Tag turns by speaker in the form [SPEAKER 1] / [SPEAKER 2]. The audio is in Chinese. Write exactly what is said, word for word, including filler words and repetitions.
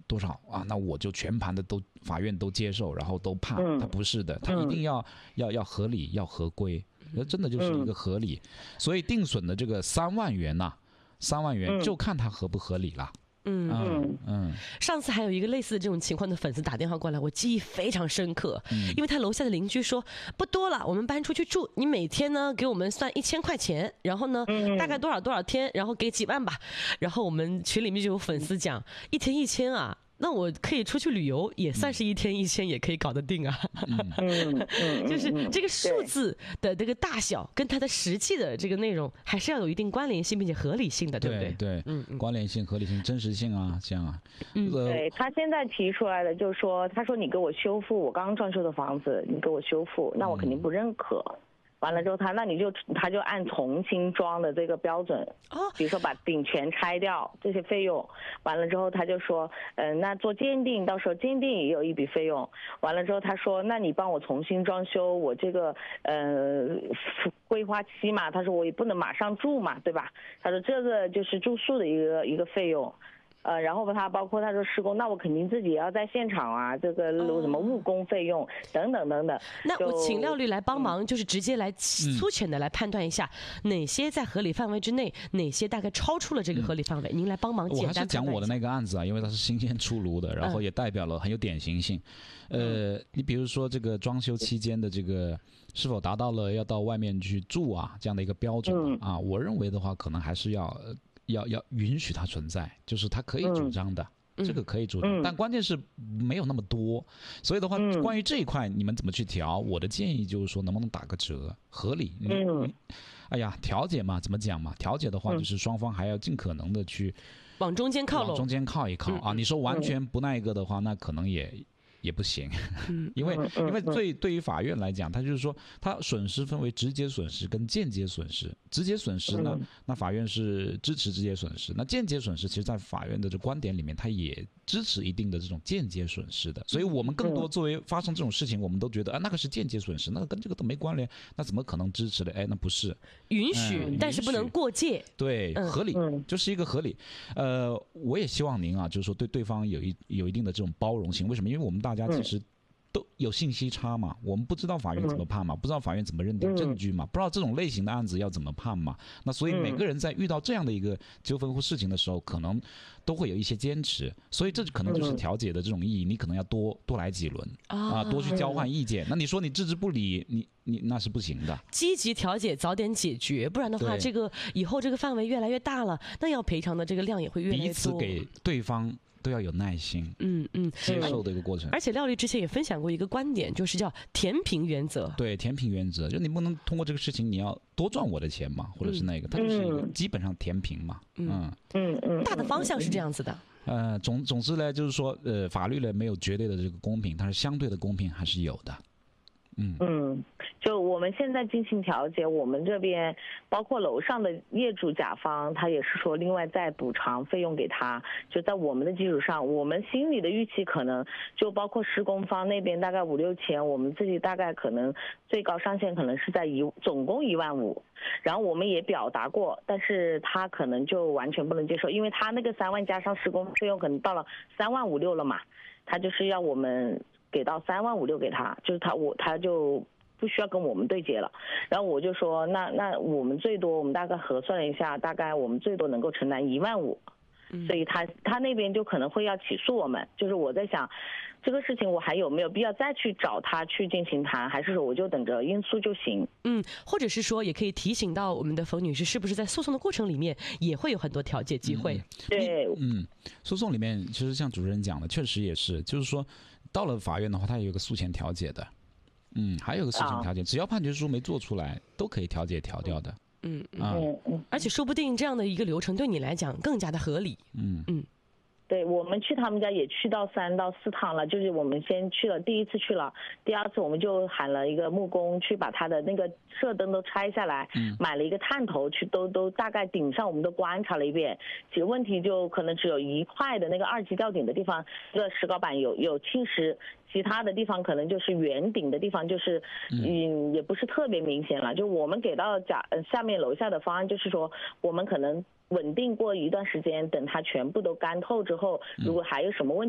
[SPEAKER 1] 多少啊，那我就全盘的都法院都接受，然后都判。嗯、他不是的，他一定要、嗯、要要合理，要合规，那真的就是一个合理。嗯、所以定损的这个三万元呐、啊，三万元就看他合不合理了。
[SPEAKER 2] 嗯嗯嗯，上次还有一个类似的这种情况的粉丝打电话过来，我记忆非常深刻，嗯、因为他楼下的邻居说不多了，我们搬出去住，你每天呢给我们算一千块钱，然后呢、嗯、大概多少多少天，然后给几万吧，然后我们群里面就有粉丝讲一天一千啊。那我可以出去旅游，也算是一天一千，也可以搞得定啊。嗯嗯、就是这个数字的这个大小跟它的实际的这个内容，还是要有一定关联性并且合理性的，对不对？
[SPEAKER 1] 对对，嗯嗯，关联性、合理性、真实性啊，这样啊。
[SPEAKER 3] 嗯，对他现在提出来的就是说，他说你给我修复我刚刚装修的房子，你给我修复，那我肯定不认可。嗯完了之后他那你就他就按重新装的这个标准，比如说把顶全拆掉这些费用，完了之后他就说，嗯、呃，那做鉴定到时候鉴定也有一笔费用，完了之后他说，那你帮我重新装修我这个呃规划期嘛，他说我也不能马上住嘛，对吧？他说这个就是住宿的一个一个费用。呃，然后他包括他说施工，那我肯定自己也要在现场啊，这个什么误工费用、哦、等等等等。
[SPEAKER 2] 那我请廖律来帮忙，嗯、就是直接来粗浅的来判断一下、嗯、哪些在合理范围之内，哪些大概超出了这个合理范围。嗯、您来帮忙简单判断一下。
[SPEAKER 1] 我还是讲我的那个案子啊，因为它是新鲜出炉的，然后也代表了很有典型性。嗯、呃，你比如说这个装修期间的这个是否达到了要到外面去住啊这样的一个标准、嗯、啊，我认为的话，可能还是要。要要允许它存在，就是它可以主张的，嗯、这个可以主张，嗯、但关键是没有那么多，所以的话，嗯、关于这一块你们怎么去调？我的建议就是说，能不能打个折，合理？嗯，哎呀，调解嘛，怎么讲嘛？调解的话，就是双方还要尽可能的去
[SPEAKER 2] 往中间靠拢，
[SPEAKER 1] 往中间靠一靠、嗯、啊。你说完全不那个的话，那可能也。也不行，因为因为对对于法院来讲，它就是说，它损失分为直接损失跟间接损失。直接损失呢，那法院是支持直接损失；那间接损失，其实在法院的这观点里面，它也支持一定的这种间接损失的。所以我们更多作为发生这种事情，我们都觉得啊，那个是间接损失，那个跟这个都没关联，那怎么可能支持的？哎，那不是
[SPEAKER 2] 允许，嗯、但是不能过界。
[SPEAKER 1] 对，合理，嗯、就是一个合理。呃，我也希望您啊，就是说对对方有一有一定的这种包容性。为什么？因为我们大家其实都有信息差嘛，我们不知道法院怎么判嘛，不知道法院怎么认定证据嘛，不知道这种类型的案子要怎么判嘛。那所以每个人在遇到这样的一个纠纷或事情的时候，可能都会有一些坚持，所以这可能就是调解的这种意义。你可能要多多来几轮啊，多去交换意见。那你说你置之不理，你你那是不行的。
[SPEAKER 2] 积极调解，早点解决，不然的话，这个以后这个范围越来越大了，那要赔偿的这个量也会越来越多。
[SPEAKER 1] 彼此给对方。都要有耐心，嗯嗯，接受的一个过程。
[SPEAKER 2] 而且廖律之前也分享过一个观点，就是叫填平原则。
[SPEAKER 1] 对，填平原则，就你不能通过这个事情你要多赚我的钱嘛，或者是那个，它就是一个基本上填平嘛，嗯
[SPEAKER 2] 嗯嗯，大的方向是这样子的。
[SPEAKER 1] 呃，总总之呢，就是说，呃，法律呢没有绝对的这个公平，它是相对的公平还是有的。
[SPEAKER 3] 嗯嗯，就我们现在进行调解，我们这边包括楼上的业主甲方，他也是说另外再补偿费用给他，就在我们的基础上，我们心里的预期可能就包括施工方那边大概五六千，我们自己大概可能最高上限可能是在一总共一万五，然后我们也表达过，但是他可能就完全不能接受，因为他那个三万加上施工费用可能到了三万五六了嘛，他就是要我们。给到三万五六给他，就是他我他就不需要跟我们对接了。然后我就说，那那我们最多，我们大概核算了一下，大概我们最多能够承担一万五。所以他他那边就可能会要起诉我们。就是我在想，这个事情我还有没有必要再去找他去进行谈，还是说我就等着应诉就行？
[SPEAKER 2] 嗯，或者是说也可以提醒到我们的冯女士，是不是在诉讼的过程里面也会有很多调解机会？嗯、
[SPEAKER 3] 对，
[SPEAKER 1] 嗯，诉讼里面其实像主持人讲的，确实也是，就是说到了法院的话，它也有个诉前调解的，嗯，还有个事情调解，只要判决书没做出来，都可以调解调掉的。
[SPEAKER 2] 嗯嗯嗯，而且说不定这样的一个流程对你来讲更加的合理。嗯嗯。
[SPEAKER 3] 对，我们去他们家也去到三到四趟了，就是我们先去了，第一次去了，第二次我们就喊了一个木工去把他的那个射灯都拆下来，嗯、买了一个探头去，都都大概顶上我们都观察了一遍，其实问题就可能只有一块的那个二级吊顶的地方，这个石膏板有有侵蚀，其他的地方可能就是圆顶的地方就是嗯也不是特别明显了，就我们给到甲下面楼下的方案就是说，我们可能稳定过一段时间，等它全部都干透之后，如果还有什么问题